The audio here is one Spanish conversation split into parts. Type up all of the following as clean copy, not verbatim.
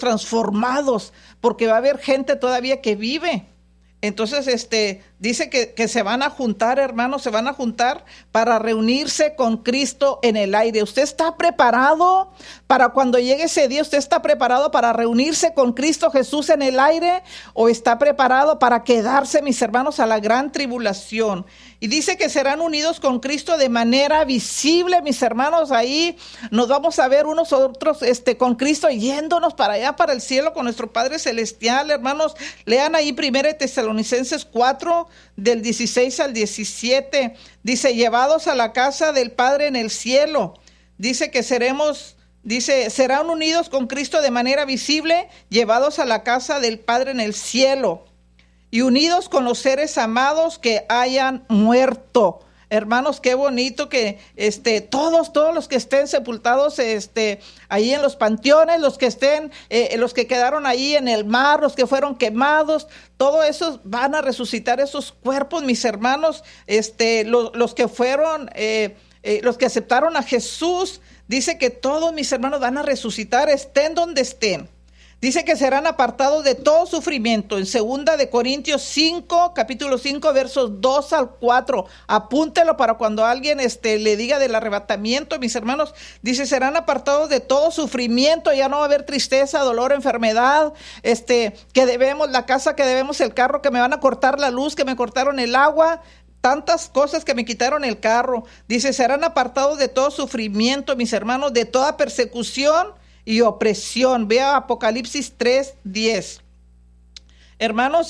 transformados, porque va a haber gente todavía que vive. Entonces, dice que se van a juntar, hermanos, se van a juntar para reunirse con Cristo en el aire. ¿Usted está preparado para cuando llegue ese día? ¿Usted está preparado para reunirse con Cristo Jesús en el aire? ¿O está preparado para quedarse, mis hermanos, a la gran tribulación? Y dice que serán unidos con Cristo de manera visible, mis hermanos. Ahí nos vamos a ver unos a otros con Cristo yéndonos para allá, para el cielo con nuestro Padre Celestial, hermanos. Lean ahí 1 Tesalonicenses 4, del 16 al 17. Dice, llevados a la casa del Padre en el cielo. Dice que serán unidos con Cristo de manera visible, llevados a la casa del Padre en el cielo. Y unidos con los seres amados que hayan muerto. Hermanos, qué bonito que todos los que estén sepultados ahí en los panteones, los que quedaron ahí en el mar, los que fueron quemados, todos esos van a resucitar esos cuerpos, mis hermanos, los que fueron, los que aceptaron a Jesús, dice que todos mis hermanos van a resucitar, estén donde estén. Dice que serán apartados de todo sufrimiento. En 2 de Corintios 5, capítulo 5, versos 2 al 4. Apúntelo para cuando alguien le diga del arrebatamiento, mis hermanos. Dice, serán apartados de todo sufrimiento. Ya no va a haber tristeza, dolor, enfermedad. Que debemos la casa, que debemos el carro, que me van a cortar la luz, que me cortaron el agua. Tantas cosas que me quitaron el carro. Dice, serán apartados de todo sufrimiento, mis hermanos, de toda persecución y opresión. Vea Apocalipsis 3:10. Hermanos,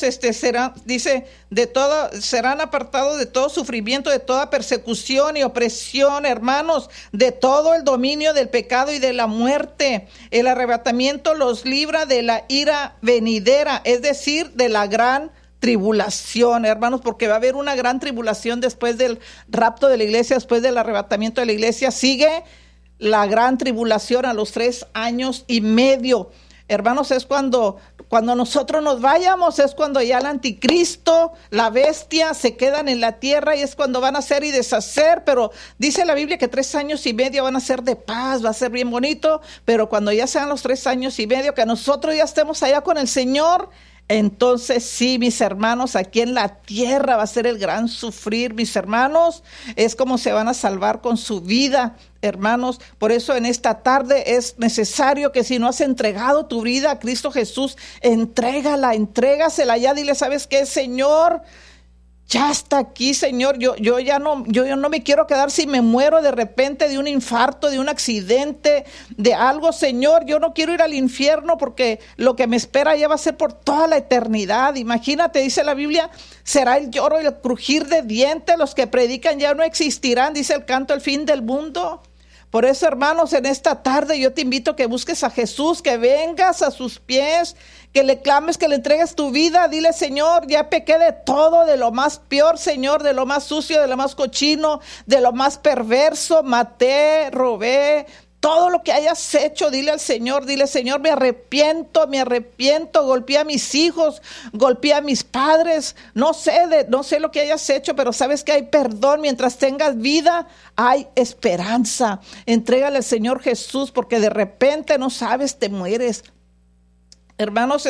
serán apartados de todo sufrimiento, de toda persecución y opresión, hermanos, de todo el dominio del pecado y de la muerte. El arrebatamiento los libra de la ira venidera, es decir, de la gran tribulación, hermanos, porque va a haber una gran tribulación después del rapto de la iglesia, después del arrebatamiento de la iglesia. Sigue la gran tribulación a los 3 años y medio. Hermanos, es cuando nosotros nos vayamos, es cuando ya el anticristo, la bestia, se quedan en la tierra y es cuando van a hacer y deshacer. Pero dice la Biblia que 3 años y medio van a ser de paz, va a ser bien bonito, pero cuando ya sean los 3 años y medio, que nosotros ya estemos allá con el Señor, entonces sí, mis hermanos, aquí en la tierra va a ser el gran sufrir, mis hermanos. Es como se van a salvar con su vida, hermanos. Por eso en esta tarde es necesario que si no has entregado tu vida a Cristo Jesús, entrégasela ya. Dile, ¿sabes qué, Señor? Ya está aquí, Señor, yo no me quiero quedar si me muero de repente de un infarto, de un accidente, de algo, Señor. Yo no quiero ir al infierno porque lo que me espera ya va a ser por toda la eternidad. Imagínate, dice la Biblia, será el lloro y el crujir de dientes, los que predican ya no existirán, dice el canto, el fin del mundo. Por eso, hermanos, en esta tarde yo te invito a que busques a Jesús, que vengas a sus pies, que le clames, que le entregues tu vida. Dile, Señor, ya pequé de todo, de lo más peor, Señor, de lo más sucio, de lo más cochino, de lo más perverso. Maté, robé, todo lo que hayas hecho, dile al Señor, dile, Señor, me arrepiento, golpeé a mis hijos, golpeé a mis padres, no sé lo que hayas hecho, pero sabes que hay perdón. Mientras tengas vida, hay esperanza. Entrégale al Señor Jesús, porque de repente no sabes, te mueres. Hermanos,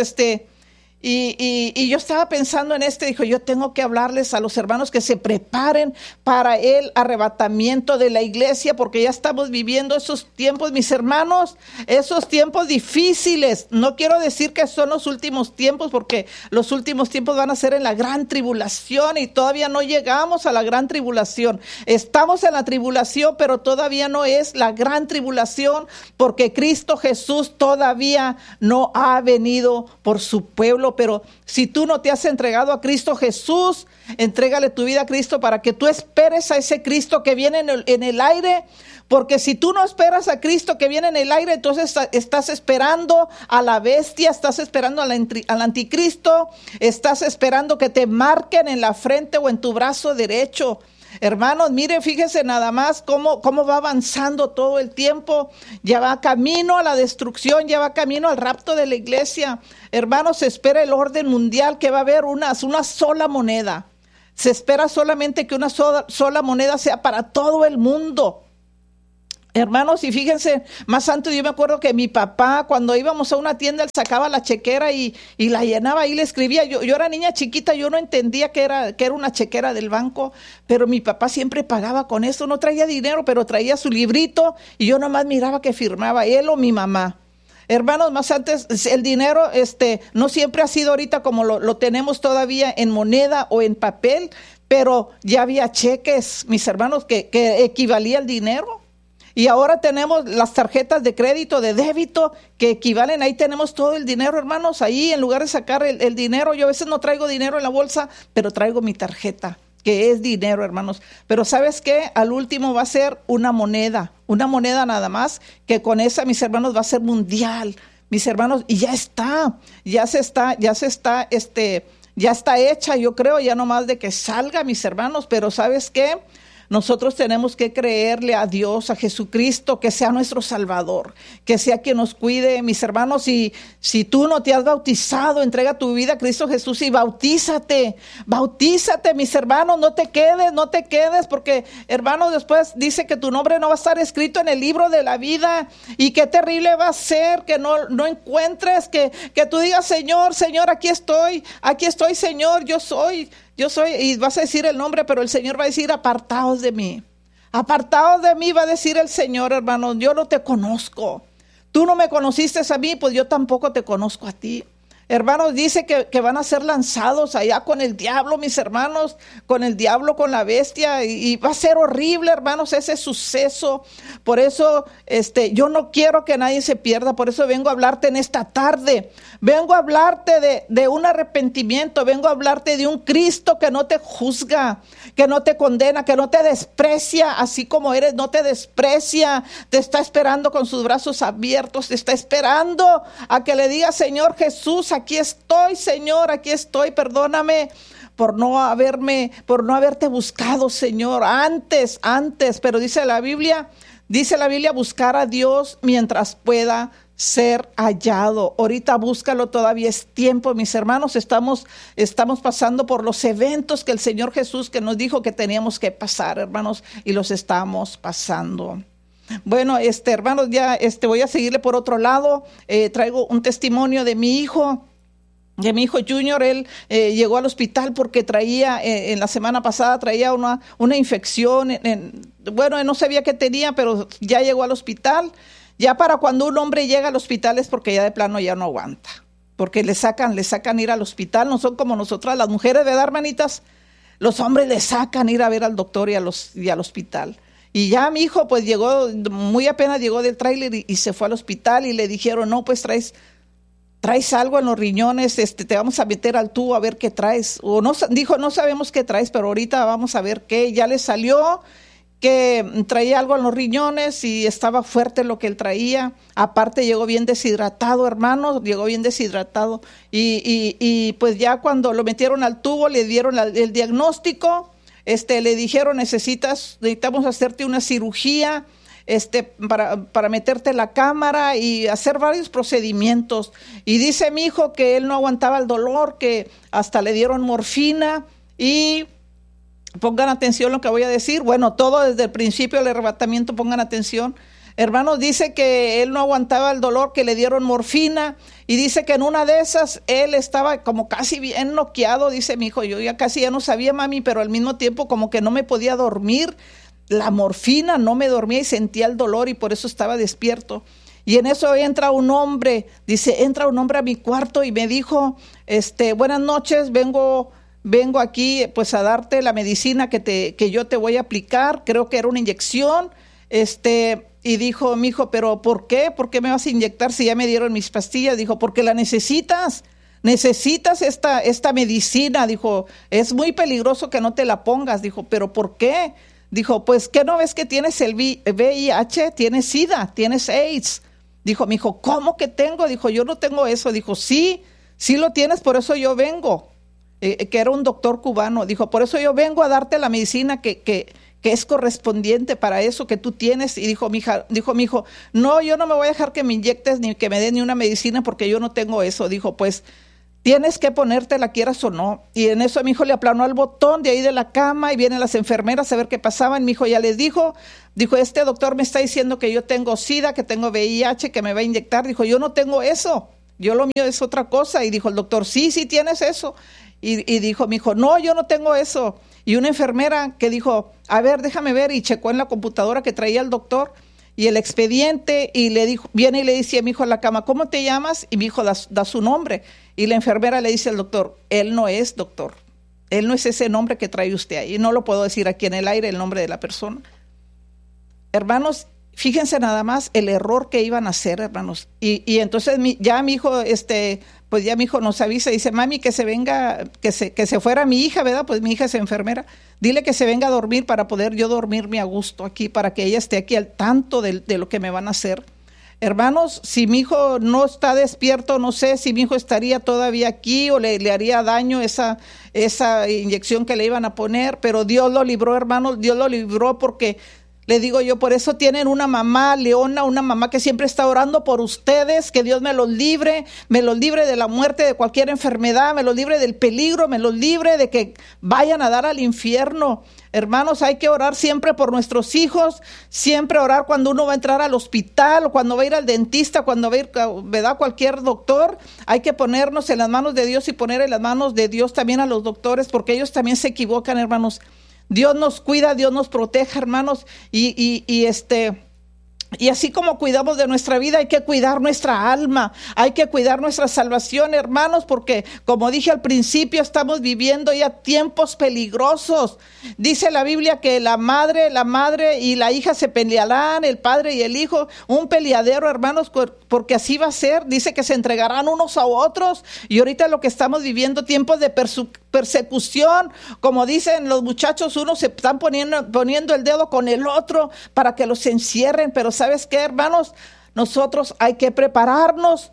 y yo estaba pensando en dijo, yo tengo que hablarles a los hermanos que se preparen para el arrebatamiento de la iglesia, porque ya estamos viviendo esos tiempos, mis hermanos, esos tiempos difíciles. No quiero decir que son los últimos tiempos, porque los últimos tiempos van a ser en la gran tribulación y todavía no llegamos a la gran tribulación. Estamos en la tribulación, pero todavía no es la gran tribulación, porque Cristo Jesús todavía no ha venido por su pueblo. Pero si tú no te has entregado a Cristo Jesús, entrégale tu vida a Cristo para que tú esperes a ese Cristo que viene en el aire. Porque si tú no esperas a Cristo que viene en el aire, entonces estás esperando a la bestia, estás esperando al anticristo, estás esperando que te marquen en la frente o en tu brazo derecho. Hermanos, miren, fíjense nada más cómo va avanzando todo el tiempo. Ya va camino a la destrucción, ya va camino al rapto de la iglesia. Hermanos, se espera el orden mundial, que va a haber una sola moneda. Se espera solamente que una sola moneda sea para todo el mundo. Hermanos, y fíjense, más antes yo me acuerdo que mi papá, cuando íbamos a una tienda, él sacaba la chequera y la llenaba y le escribía. Yo era niña chiquita, yo no entendía que era una chequera del banco, pero mi papá siempre pagaba con eso. No traía dinero, pero traía su librito y yo nomás miraba que firmaba él o mi mamá. Hermanos, más antes el dinero no siempre ha sido ahorita como lo tenemos todavía en moneda o en papel, pero ya había cheques, mis hermanos, que equivalía al dinero. Y ahora tenemos las tarjetas de crédito, de débito, que equivalen. Ahí tenemos todo el dinero, hermanos. Ahí, en lugar de sacar el dinero, yo a veces no traigo dinero en la bolsa, pero traigo mi tarjeta, que es dinero, hermanos. Pero ¿sabes qué? Al último va a ser una moneda nada más, que con esa, mis hermanos, va a ser mundial. Mis hermanos, y ya está hecha, yo creo, ya nomás de que salga, mis hermanos. Pero ¿sabes qué? Nosotros tenemos que creerle a Dios, a Jesucristo, que sea nuestro Salvador, que sea quien nos cuide, mis hermanos. Y si tú no te has bautizado, entrega tu vida a Cristo Jesús y bautízate, mis hermanos. No te quedes, porque, hermanos, después dice que tu nombre no va a estar escrito en el libro de la vida. Y qué terrible va a ser que no encuentres, que tú digas, Señor, aquí estoy, Señor, yo soy, y vas a decir el nombre, pero el Señor va a decir, apartaos de mí, va a decir el Señor, hermano, yo no te conozco, tú no me conociste a mí, pues yo tampoco te conozco a ti. Hermanos, dice que van a ser lanzados allá con el diablo, mis hermanos, con el diablo, con la bestia, y va a ser horrible, hermanos, ese suceso. Por eso yo no quiero que nadie se pierda, por eso vengo a hablarte en esta tarde. Vengo a hablarte de un arrepentimiento, vengo a hablarte de un Cristo que no te juzga, que no te condena, que no te desprecia, así como eres, no te desprecia, te está esperando con sus brazos abiertos, te está esperando a que le digas, Señor Jesús, aquí estoy, Señor, aquí estoy, perdóname por no haberte buscado, Señor, antes, pero dice la Biblia, buscar a Dios mientras pueda ser hallado. Ahorita búscalo, todavía es tiempo, mis hermanos. Estamos pasando por los eventos que el Señor Jesús que nos dijo que teníamos que pasar, hermanos, y los estamos pasando. Bueno, hermanos, ya voy a seguirle por otro lado. Traigo un testimonio de mi hijo Junior. Él llegó al hospital porque traía, en la semana pasada traía una infección. Bueno, él no sabía qué tenía, pero ya llegó al hospital. Ya para cuando un hombre llega al hospital es porque ya de plano ya no aguanta, porque le sacan ir al hospital. No son como nosotras las mujeres, ¿verdad, hermanitas? Los hombres le sacan ir a ver al doctor y al hospital. Y ya mi hijo pues llegó, muy apenas llegó del tráiler y se fue al hospital y le dijeron, no, pues traes algo en los riñones, te vamos a meter al tubo a ver qué traes. O no, dijo, no sabemos qué traes, pero ahorita vamos a ver qué. Ya le salió que traía algo en los riñones y estaba fuerte lo que él traía. Aparte llegó bien deshidratado, hermanos, y pues ya cuando lo metieron al tubo le dieron el diagnóstico. Le dijeron, necesitamos hacerte una cirugía, para meterte la cámara y hacer varios procedimientos. Y dice mi hijo que él no aguantaba el dolor, que hasta le dieron morfina. Y pongan atención lo que voy a decir. Bueno, todo desde el principio del arrebatamiento, pongan atención. Hermanos, dice que él no aguantaba el dolor, que le dieron morfina, y dice que en una de esas él estaba como casi bien noqueado. Dice mi hijo, yo ya casi ya no sabía, mami, pero al mismo tiempo como que no me podía dormir. La morfina no me dormía y sentía el dolor y por eso estaba despierto. Y en eso entra un hombre a mi cuarto y me dijo, buenas noches, vengo aquí pues a darte la medicina que yo te voy a aplicar. Creo que era una inyección. Y dijo mi hijo, ¿pero por qué? ¿Por qué me vas a inyectar si ya me dieron mis pastillas? Dijo, porque la necesitas esta medicina. Dijo, es muy peligroso que no te la pongas. Dijo, ¿pero por qué? Dijo, pues, ¿qué no ves que tienes el VIH? Tienes SIDA, tienes AIDS. Dijo, mi hijo, ¿cómo que tengo? Dijo, yo no tengo eso. Dijo, sí lo tienes, por eso yo vengo. Que era un doctor cubano. Dijo, por eso yo vengo a darte la medicina que es correspondiente para eso que tú tienes. Y dijo mi hijo, no, yo no me voy a dejar que me inyectes ni que me den ni una medicina porque yo no tengo eso. Dijo, pues tienes que ponértela, quieras o no. Y en eso mi hijo le aplanó al botón de ahí de la cama y vienen las enfermeras a ver qué pasaba. Mi hijo ya les dijo, este doctor me está diciendo que yo tengo SIDA, que tengo VIH, que me va a inyectar. Dijo, yo no tengo eso, yo lo mío es otra cosa. Y dijo el doctor, sí tienes eso. Y dijo mi hijo, no, yo no tengo eso. Y una enfermera que dijo, a ver, déjame ver, y checó en la computadora que traía el doctor y el expediente, y le dijo, viene y le dice a mi hijo en la cama, ¿cómo te llamas? Y mi hijo da su nombre. Y la enfermera le dice al doctor, él no es doctor, él no es ese nombre que trae usted ahí. No lo puedo decir aquí en el aire el nombre de la persona. Hermanos, fíjense nada más el error que iban a hacer, hermanos. Y entonces ya mi hijo, pues ya mi hijo nos avisa, dice, mami, que se venga, que se fuera mi hija, ¿verdad? Pues mi hija es enfermera. Dile que se venga a dormir para poder yo dormirme a gusto aquí, para que ella esté aquí al tanto de lo que me van a hacer. Hermanos, si mi hijo no está despierto, no sé si mi hijo estaría todavía aquí o le haría daño esa inyección que le iban a poner, pero Dios lo libró, hermanos, Dios lo libró porque... Le digo yo, por eso tienen una mamá leona, una mamá que siempre está orando por ustedes, que Dios me los libre de la muerte, de cualquier enfermedad, me los libre del peligro, me los libre de que vayan a dar al infierno. Hermanos, hay que orar siempre por nuestros hijos, siempre orar cuando uno va a entrar al hospital, o cuando va a ir al dentista, cuando va a ir, ¿verdad?, cualquier doctor. Hay que ponernos en las manos de Dios y poner en las manos de Dios también a los doctores, porque ellos también se equivocan, hermanos. Dios nos cuida, Dios nos protege, hermanos, y así como cuidamos de nuestra vida, hay que cuidar nuestra alma, hay que cuidar nuestra salvación, hermanos, porque como dije al principio, estamos viviendo ya tiempos peligrosos. Dice la Biblia que la madre y la hija se pelearán, el padre y el hijo, un peleadero, hermanos, porque así va a ser. Dice que se entregarán unos a otros, y ahorita lo que estamos viviendo, tiempos de persecución, como dicen los muchachos, unos se están poniendo el dedo con el otro para que los encierren. Pero ¿sabes qué, hermanos? Nosotros hay que prepararnos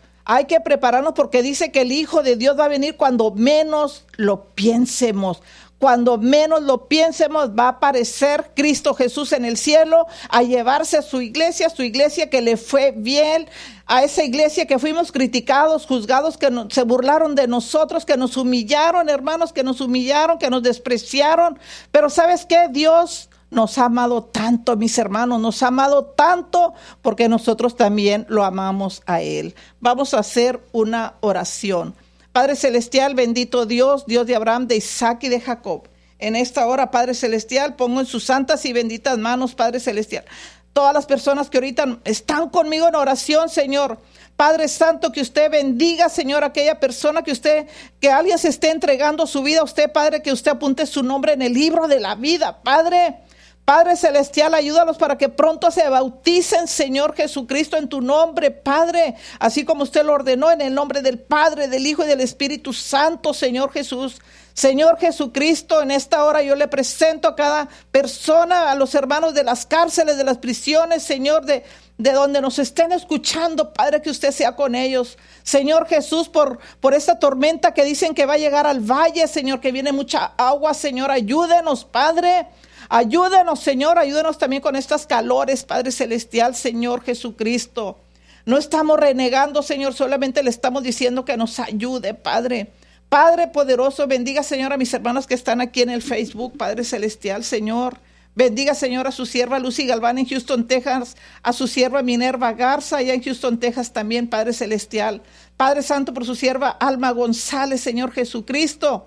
porque dice que el Hijo de Dios va a venir cuando menos lo piensemos. Cuando menos lo piensemos, va a aparecer Cristo Jesús en el cielo a llevarse a su iglesia que le fue bien, a esa iglesia que fuimos criticados, juzgados, que se burlaron de nosotros, que nos humillaron, hermanos, que nos humillaron, que nos despreciaron. Pero ¿sabes qué? Dios nos ha amado tanto, mis hermanos, nos ha amado tanto porque nosotros también lo amamos a Él. Vamos a hacer una oración. Padre Celestial, bendito Dios, Dios de Abraham, de Isaac y de Jacob. En esta hora, Padre Celestial, pongo en sus santas y benditas manos, Padre Celestial, todas las personas que ahorita están conmigo en oración, Señor. Padre Santo, que usted bendiga, Señor, a aquella persona que alguien se esté entregando su vida a usted, Padre, que usted apunte su nombre en el libro de la vida, Padre Celestial, ayúdalos para que pronto se bauticen, Señor Jesucristo, en tu nombre, Padre, así como usted lo ordenó, en el nombre del Padre, del Hijo y del Espíritu Santo, Señor Jesús. Señor Jesucristo, en esta hora yo le presento a cada persona, a los hermanos de las cárceles, de las prisiones, Señor, de donde nos estén escuchando, Padre, que usted sea con ellos. Señor Jesús, por esta tormenta que dicen que va a llegar al valle, Señor, que viene mucha agua, Señor, ayúdenos, Padre. Ayúdenos, Señor, ayúdenos también con estas calores, Padre Celestial, Señor Jesucristo. No estamos renegando, Señor, solamente le estamos diciendo que nos ayude, Padre. Padre poderoso, bendiga, Señor, a mis hermanos que están aquí en el Facebook, Padre Celestial, Señor. Bendiga, Señor, a su sierva Lucy Galván en Houston, Texas, a su sierva Minerva Garza allá en Houston, Texas también, Padre Celestial. Padre Santo, por su sierva Alma González, Señor Jesucristo.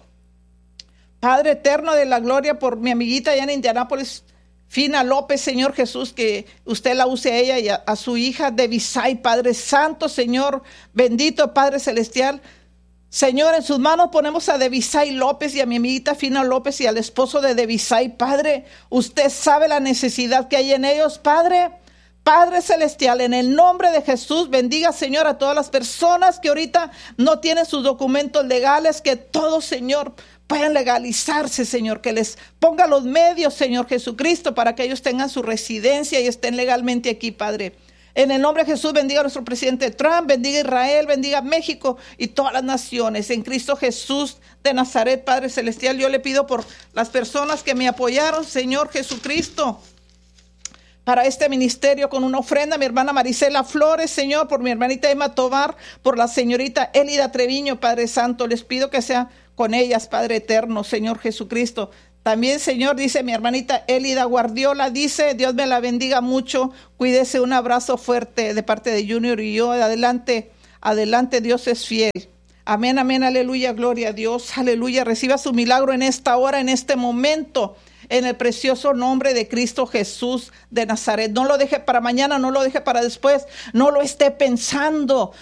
Padre eterno de la gloria, por mi amiguita allá en Indianápolis, Fina López, Señor Jesús, que usted la use a ella y a su hija Devisay, Padre Santo, Señor, bendito Padre Celestial. Señor, en sus manos ponemos a Devisay López y a mi amiguita Fina López y al esposo de Devisay, Padre. Usted sabe la necesidad que hay en ellos, Padre. Padre Celestial, en el nombre de Jesús, bendiga, Señor, a todas las personas que ahorita no tienen sus documentos legales, que todos, Señor, puedan legalizarse, Señor, que les ponga los medios, Señor Jesucristo, para que ellos tengan su residencia y estén legalmente aquí, Padre. En el nombre de Jesús, bendiga a nuestro presidente Trump, bendiga a Israel, bendiga a México y todas las naciones. En Cristo Jesús de Nazaret, Padre Celestial, yo le pido por las personas que me apoyaron, Señor Jesucristo. para este ministerio con una ofrenda, mi hermana Marisela Flores, Señor, por mi hermanita Emma Tobar, por la señorita Elida Treviño, Padre Santo, les pido que sea con ellas, Padre eterno, Señor Jesucristo. También, Señor, dice mi hermanita Elida Guardiola, dice, Dios me la bendiga mucho, cuídese, un abrazo fuerte de parte de Junior y yo, adelante, adelante, Dios es fiel. Amén, amén, aleluya, gloria a Dios, aleluya, reciba su milagro en esta hora, en este momento, en el precioso nombre de Cristo Jesús de Nazaret. No lo deje para mañana, no lo deje para después, no lo esté pensando,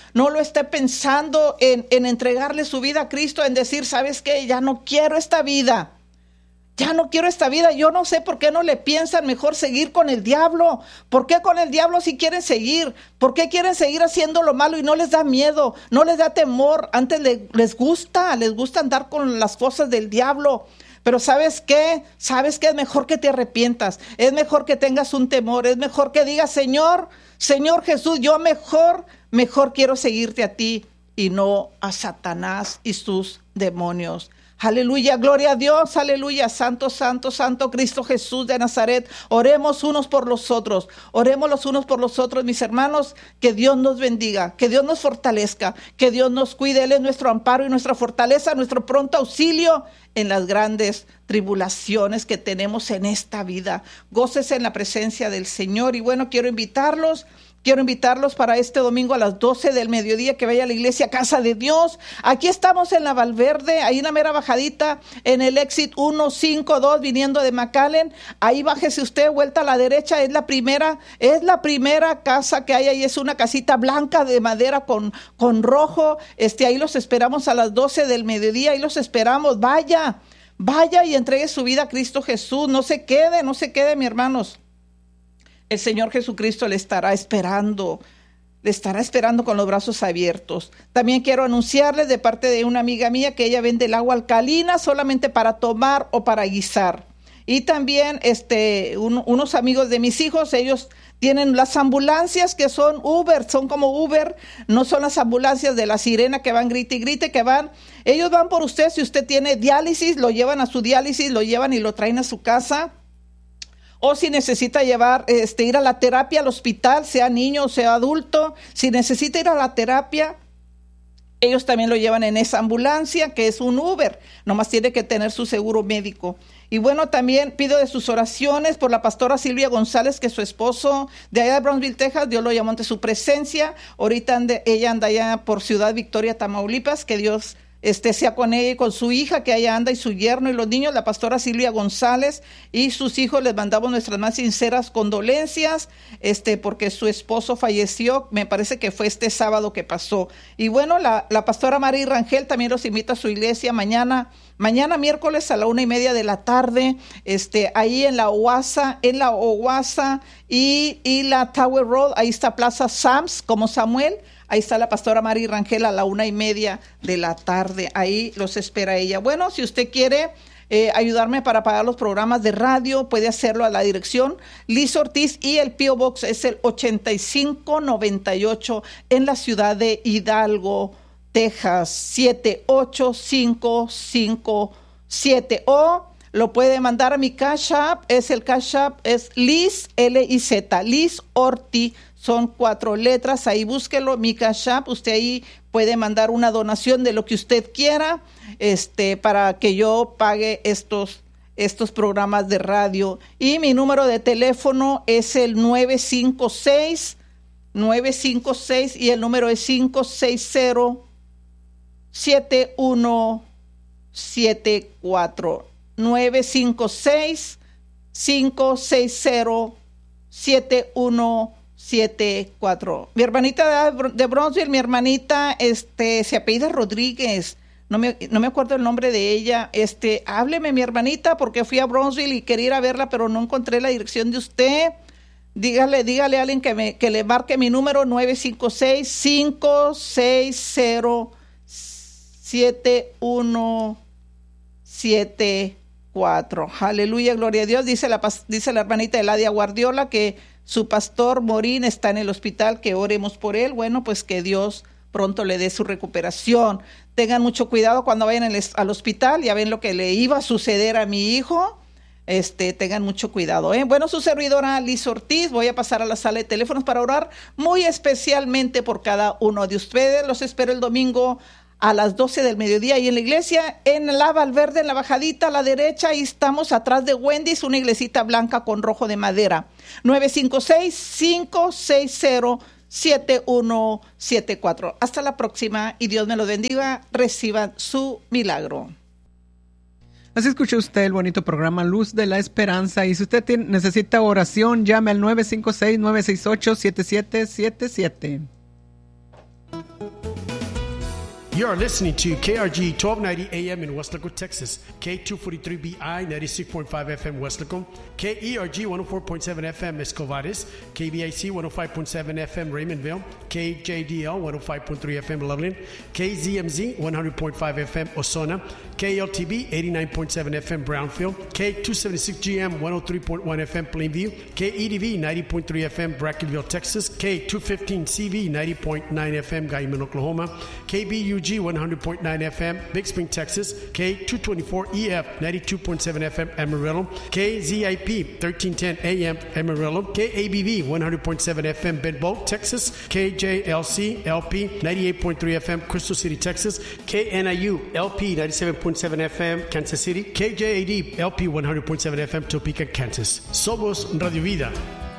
en entregarle su vida a Cristo, en decir, ¿sabes qué? Ya no quiero esta vida. Ya no quiero esta vida. Yo no sé por qué no le piensan mejor seguir con el diablo. ¿Por qué con el diablo si quieren seguir? ¿Por qué quieren seguir haciendo lo malo y no les da miedo? No les da temor. Antes les gusta andar con las cosas del diablo. Pero ¿sabes qué? ¿Sabes qué? Es mejor que te arrepientas. Es mejor que tengas un temor. Es mejor que digas, Señor Jesús, yo mejor quiero seguirte a ti y no a Satanás y sus demonios. Aleluya, gloria a Dios, aleluya, santo, santo, santo Cristo Jesús de Nazaret. Oremos unos por los otros, oremos los unos por los otros, mis hermanos, que Dios nos bendiga, que Dios nos fortalezca, que Dios nos cuide. Él es nuestro amparo y nuestra fortaleza, nuestro pronto auxilio en las grandes tribulaciones que tenemos en esta vida. Gócese en la presencia del Señor. Y bueno, quiero invitarlos para este domingo a las 12 del mediodía, que vaya a la iglesia Casa de Dios. Aquí estamos en la Valverde, ahí una mera bajadita, en el Exit 152, viniendo de McAllen. Ahí bájese usted, vuelta a la derecha, es la primera casa que hay ahí, es una casita blanca de madera con rojo. Ahí los esperamos a las 12 del mediodía, ahí los esperamos. Vaya y entregue su vida a Cristo Jesús. No se quede, mi hermanos. El Señor Jesucristo le estará esperando con los brazos abiertos. También quiero anunciarles de parte de una amiga mía que ella vende el agua alcalina solamente para tomar o para guisar. Y también unos amigos de mis hijos, ellos tienen las ambulancias que son Uber, son como Uber, no son las ambulancias de la sirena que van grite y grite, ellos van por usted. Si usted tiene diálisis, lo llevan a su diálisis, lo llevan y lo traen a su casa. O si necesita ir a la terapia al hospital, sea niño o sea adulto, si necesita ir a la terapia, ellos también lo llevan en esa ambulancia, que es un Uber. Nomás tiene que tener su seguro médico. Y bueno, también pido de sus oraciones por la pastora Silvia González, que su esposo de allá de Brownsville, Texas, Dios lo llamó ante su presencia. Ahorita ella anda allá por Ciudad Victoria, Tamaulipas, que Dios sea con ella y con su hija que allá anda, y su yerno y los niños. La pastora Silvia González y sus hijos, les mandamos nuestras más sinceras condolencias, porque su esposo falleció, me parece que fue este sábado que pasó. Y bueno, la pastora María Rangel también los invita a su iglesia mañana miércoles a la 1:30 de la tarde, ahí en la Owaza y la Tower Road, ahí está Plaza Sams, como Samuel. Ahí está la pastora María Rangel a la 1:30 de la tarde. Ahí los espera ella. Bueno, si usted quiere ayudarme para pagar los programas de radio, puede hacerlo a la dirección Liz Ortiz, y el P.O. Box es el 8598 en la ciudad de Hidalgo, Texas, 78557. O lo puede mandar a mi Cash App. El Cash App es Liz, L-I-Z, Liz Ortiz. Son 4 letras, ahí búsquelo, mi Cash App. Usted ahí puede mandar una donación de lo que usted quiera, para que yo pague estos programas de radio. Y mi número de teléfono es el 956 y el número es 560-7174. 956-560-7174. Mi hermanita de Brownsville, mi hermanita, se apellida Rodríguez. No me acuerdo el nombre de ella. Hábleme, mi hermanita, porque fui a Brownsville y quería ir a verla, pero no encontré la dirección de usted. Dígale a alguien que le marque mi número, 956-560-7174. Aleluya, gloria a Dios. Dice la hermanita Eladia Guardiola que su pastor Morín está en el hospital, que oremos por él. Bueno, pues que Dios pronto le dé su recuperación. Tengan mucho cuidado cuando vayan al hospital. Ya ven lo que le iba a suceder a mi hijo. tengan mucho cuidado. Bueno, su servidora Liz Ortiz, voy a pasar a la sala de teléfonos para orar muy especialmente por cada uno de ustedes. Los espero el domingo a las 12 del mediodía ahí en la iglesia, en la Valverde, en la bajadita a la derecha. Ahí estamos atrás de Wendy's, una iglesita blanca con rojo de madera. 956-560-7174. Hasta la próxima y Dios me los bendiga. Reciban su milagro. Así escuchó usted el bonito programa Luz de la Esperanza. Y si usted necesita oración, llame al 956-968-7777. You are listening to KRG 1290 AM in Westlaco, Texas, K243BI 96.5 FM Westlaco, KERG 104.7 FM Escovares, KBIC 105.7 FM Raymondville, KJDL 105.3 FM Loveland, KZMZ 100.5 FM Osona, KLTB 89.7 FM Brownfield, K276GM 103.1 FM Plainview, KEDV 90.3 FM Brackenville, Texas, K215CV 90.9 FM Guyman, Oklahoma, KBUG 100.9 FM Big Spring, Texas, K224EF 92.7 FM Amarillo, KZIP 1310 AM Amarillo, KABV 100.7 FM Bedbolt, Texas, KJLC LP 98.3 FM Crystal City, Texas, KNIU LP 97.7 FM Kansas City, KJAD LP 100.7 FM Topeka, Kansas. Somos Radio Vida.